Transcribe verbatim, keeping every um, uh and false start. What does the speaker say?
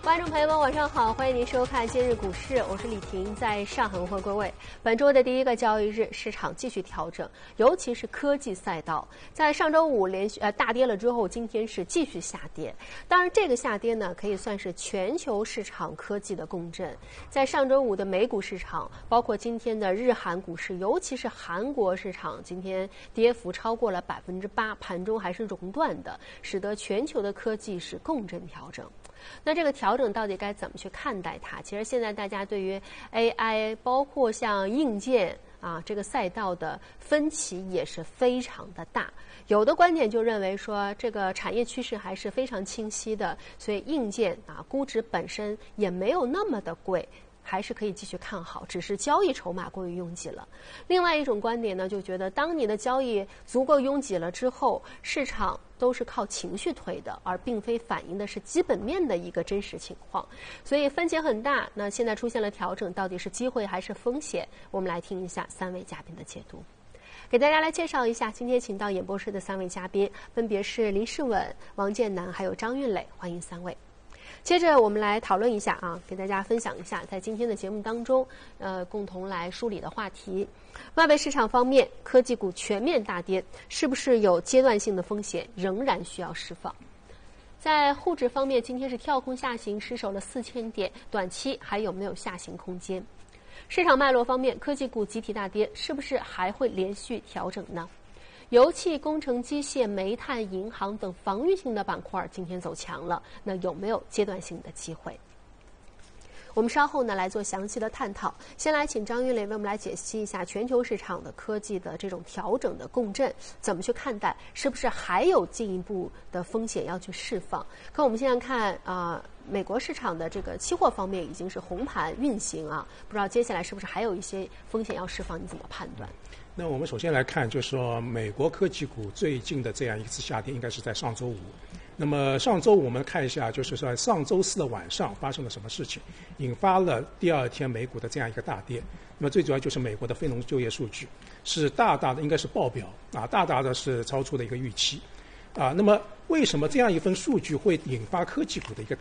观众朋友们，晚上好，欢迎您收看今日股市，我是李婷，在上海问候各位。本周的第一个交易日，市场继续调整，尤其是科技赛道，在上周五连续呃大跌了之后，今天是继续下跌。当然，这个下跌呢，可以算是全球市场科技的共振。在上周五的美股市场，包括今天的日韩股市，尤其是韩国市场，今天跌幅超过了百分之八，盘中还是熔断的，使得全球的科技是共振调整。那这个调整到底该怎么去看待它？其实现在大家对于 A I， 包括像硬件啊这个赛道的分歧也是非常的大。有的观点就认为说，这个产业趋势还是非常清晰的，所以硬件啊估值本身也没有那么的贵。还是可以继续看好，只是交易筹码过于拥挤了。另外一种观点呢，就觉得当你的交易足够拥挤了之后，市场都是靠情绪推的，而并非反映的是基本面的一个真实情况，所以分歧很大。那现在出现了调整，到底是机会还是风险？我们来听一下三位嘉宾的解读。给大家来介绍一下，今天请到演播室的三位嘉宾，分别是林世稳、王建南还有张运磊，欢迎三位。接着我们来讨论一下啊，给大家分享一下在今天的节目当中，呃，共同来梳理的话题。外围市场方面，科技股全面大跌，是不是有阶段性的风险，仍然需要释放？在沪指方面，今天是跳空下行，失守了四千点，短期还有没有下行空间？市场脉络方面，科技股集体大跌，是不是还会连续调整呢？油气、工程机械、煤炭、银行等防御性的板块今天走强了，那有没有阶段性的机会？我们稍后呢来做详细的探讨。先来请张运磊为我们来解析一下全球市场的科技的这种调整的共振，怎么去看待？是不是还有进一步的风险要去释放？可我们现在看啊、呃，美国市场的这个期货方面已经是红盘运行啊，不知道接下来是不是还有一些风险要释放？你怎么判断？ 那我们首先来看，就是说美国科技股最近的这样一次下跌，应该是在上周五。那么上周五我们看一下，就是说上周四的晚上发生了什么事情，引发了第二天美股的这样一个大跌。那么最主要就是美国的非农就业数据是大大的，应该是爆表啊，大大的是超出了一个预期啊。那么为什么这样一份数据会引发科技股的一个